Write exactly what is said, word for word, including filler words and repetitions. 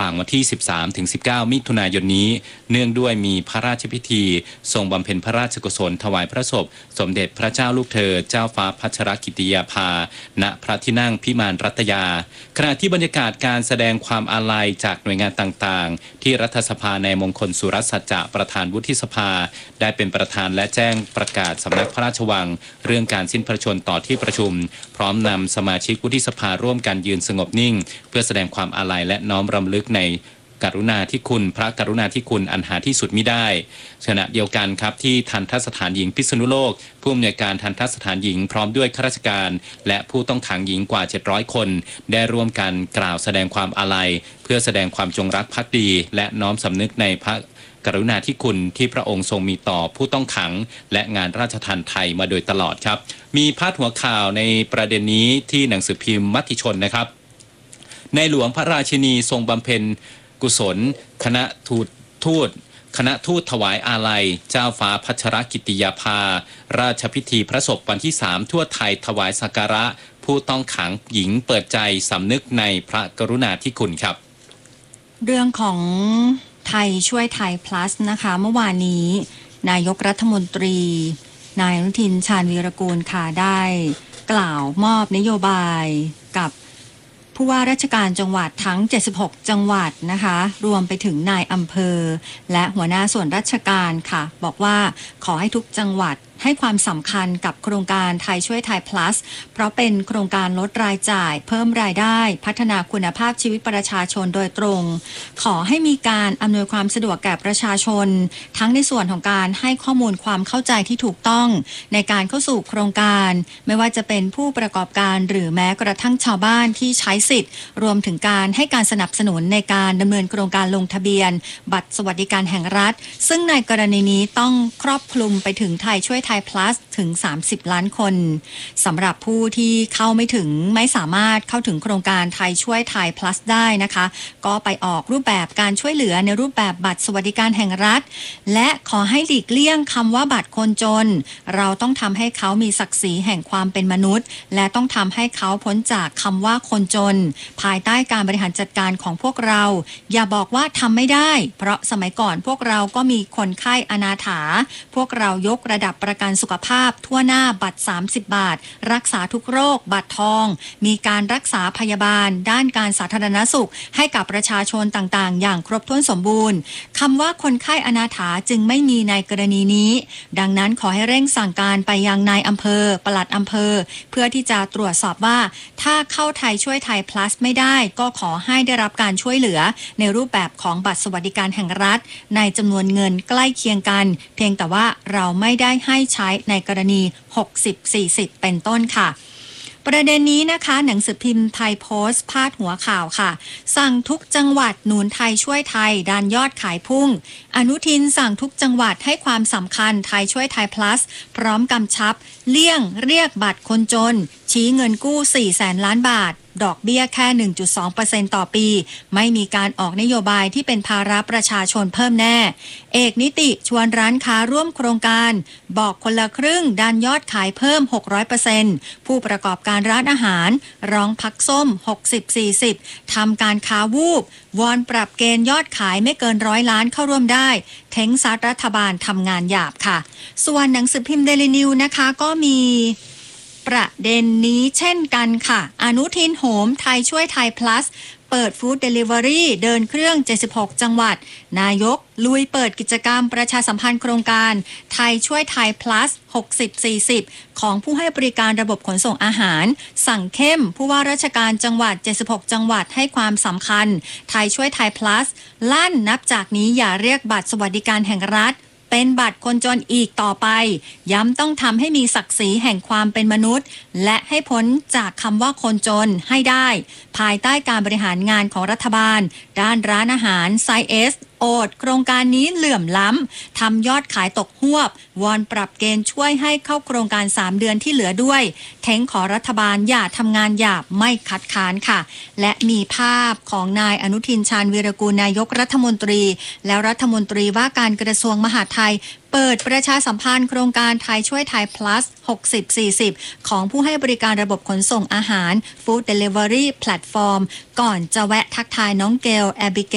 งวันที่ สิบสามถึงสิบเก้า มิถุนายนนี้เนื่องด้วยมีพระราชพิธีทรงบำเพ็ญพระราชกุศลถวายพระศพสมเด็จพระเจ้าลูกเธอเจ้าฟ้าพัชรกิติยาภาณพระที่นั่งพิมานรัตยาขณะที่บรรยากาศการแสดงความอาลัยจากหน่วยงานต่างๆที่รัฐสภาในมงคลสุรสัจจะประธานวุฒิสภาได้เป็นประธานและแจ้งประกาศสำนักพระราชวังเรื่องการสิ้นพระชนม์ต่อที่ประชุมพร้อมนำสมาชิกวุฒิสภาร่วมกันยืนสงบนิ่งเพื่อแสดงความอาลัยและน้อมรำลึกในกรุณาธิคุณพระกรุณาธิคุณอันหาที่สุดมิได้ขณะเดียวกันครับที่ทัณฑสถานหญิงพิษณุโลกผู้อำนวยการทัณฑสถานหญิงพร้อมด้วยข้าราชการและผู้ต้องขังหญิงกว่าเจ็ดร้อยคนได้ร่วมกันกล่าวแสดงความอาลัยเพื่อแสดงความจงรักภักดีและน้อมสำนึกในพระกรุณาธิคุณที่พระองค์ทรงมีต่อผู้ต้องขังและงานราชทัณฑ์ไทยมาโดยตลอดครับมีพาดหัวข่าวในประเด็นนี้ที่หนังสือพิมพ์มติชนนะครับในหลวงพระราชินีทรงบำเพ็ญกุศลคณะทูตทูตคณะทูตถวายอาลัยเจ้าฟ้าพัชรกิติยาภาราชพิธีพระศพวันที่สามทั่วไทยถวายสักการะผู้ต้องขังหญิงเปิดใจสำนึกในพระกรุณาธิคุณครับเรื่องของไทยช่วยไทย plus นะคะเมื่อวานนี้นายกรัฐมนตรีนายอนุทินชาญวีรกูลค่ะได้กล่าวมอบนโยบายกับผู้ว่าราชการจังหวัดทั้งเจ็ดสิบหกจังหวัดนะคะรวมไปถึงนายอำเภอและหัวหน้าส่วนราชการค่ะบอกว่าขอให้ทุกจังหวัดให้ความสำคัญกับโครงการไทยช่วยไทย plus เพราะเป็นโครงการลดรายจ่ายเพิ่มรายได้พัฒนาคุณภาพชีวิตประชาชนโดยตรงขอให้มีการอำนวยความสะดวกแก่ประชาชนทั้งในส่วนของการให้ข้อมูลความเข้าใจที่ถูกต้องในการเข้าสู่โครงการไม่ว่าจะเป็นผู้ประกอบการหรือแม้กระทั่งชาวบ้านที่ใช้สิทธิ์รวมถึงการให้การสนับสนุนในการดำเนินโครงการลงทะเบียนบัตรสวัสดิการแห่งรัฐซึ่งในกรณีนี้ต้องครอบคลุมไปถึงไทยช่วยไทย plus ถึงสามสิบล้านคนสำหรับผู้ที่เข้าไม่ถึงไม่สามารถเข้าถึงโครงการไทยช่วยไทย plus ได้นะคะก็ไปออกรูปแบบการช่วยเหลือในรูปแบบบัตรสวัสดิการแห่งรัฐและขอให้หลีกเลี่ยงคำว่าบัตรคนจนเราต้องทำให้เขามีศักดิ์ศรีแห่งความเป็นมนุษย์และต้องทำให้เขาพ้นจากคำว่าคนจนภายใต้การบริหารจัดการของพวกเราอย่าบอกว่าทำไม่ได้เพราะสมัยก่อนพวกเราก็มีคนไข้อนาถาพวกเรายกระดับประกันสุขภาพทั่วหน้าบัตรสามสิบบาทรักษาทุกโรคบัตรทองมีการรักษาพยาบาลด้านการสาธารณสุขให้กับประชาชนต่างๆอย่างครบถ้วนสมบูรณ์คำว่าคนไข้อนาถาจึงไม่มีในกรณีนี้ดังนั้นขอให้เร่งสั่งการไปยังนายอำเภอปลัดอำเภอเพื่อที่จะตรวจสอบว่าถ้าเข้าไทยช่วยไทย plus ไม่ได้ก็ขอให้ได้รับการช่วยเหลือในรูปแบบของบัตรสวัสดิการแห่งรัฐในจำนวนเงินใกล้เคียงกันเพียงแต่ว่าเราไม่ได้ให้ใช้ในกรณีหกสิบ สี่สิบเป็นต้นค่ะประเด็นนี้นะคะหนังสือพิมพ์ไทยโพสต์พาดหัวข่าวค่ะสั่งทุกจังหวัดหนุนไทยช่วยไทยดันยอดขายพุ่งอนุทินสั่งทุกจังหวัดให้ความสำคัญไทยช่วยไทย plus พร้อมกำชับเลี่ยงเรียกบัตรคนจนชี้เงินกู้สี่แสนล้านบาทดอกเบี้ยแค่ หนึ่งจุดสองเปอร์เซ็นต์ ต่อปีไม่มีการออกนโยบายที่เป็นภาระประชาชนเพิ่มแน่เอกนิติชวนร้านค้าร่วมโครงการบอกคนละครึ่งดันยอดขายเพิ่ม หกร้อยเปอร์เซ็นต์ ผู้ประกอบการร้านอาหารร้องพักส้ม หกสิบ สี่สิบ ทำการค้าวูบวอนปรับเกณฑ์ยอดขายไม่เกินร้อยล้านเข้าร่วมได้เท้งซัดรัฐบาลทำงานหยาบค่ะส่วนหนังสือพิมพ์เดลินิวนะคะก็มีประเด็นนี้เช่นกันค่ะอนุทินโหมไทยช่วยไทย plus เปิดฟู้ดเดลิเวอรี่เดินเครื่องเจ็ดสิบหกจังหวัดนายกลุยเปิดกิจกรรมประชาสัมพันธ์โครงการไทยช่วยไทย plus หกสิบ สี่สิบของผู้ให้บริการระบบขนส่งอาหารสั่งเข้มผู้ว่าราชการจังหวัดเจ็ดสิบหกจังหวัดให้ความสำคัญไทยช่วยไทย plus ลั่นนับจากนี้อย่าเรียกบัตรสวัสดิการแห่งรัฐเป็นบัตรคนจนอีกต่อไปย้ำต้องทำให้มีศักดิ์ศรีแห่งความเป็นมนุษย์และให้พ้นจากคำว่าคนจนให้ได้ภายใต้การบริหารงานของรัฐบาลด้านร้านอาหารไซส์ S โอดโครงการนี้เหลื่อมล้ำทำยอดขายตกหวบวอนปรับเกณฑ์ช่วยให้เข้าโครงการสามเดือนที่เหลือด้วยเท้งขอรัฐบาลอย่าทำงานหยาบไม่คัดค้านค่ะและมีภาพของนายอนุทินชาญวีรกูลนายกรัฐมนตรีแล้วรัฐมนตรีว่าการกระทรวงมหาดไทยเปิดประชาสัมพันธ์โครงการไทยช่วยไทย plus หกสิบ สี่สิบของผู้ให้บริการระบบขนส่งอาหาร Food Delivery Platform ก่อนจะแวะทักทายน้องเกลแอบิเก